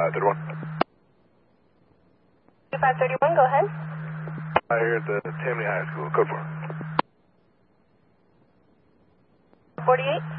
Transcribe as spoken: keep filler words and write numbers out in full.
uh, thirty-one. two five thirty-one, go ahead. I here at the Tammany High School. Code four. forty-eight.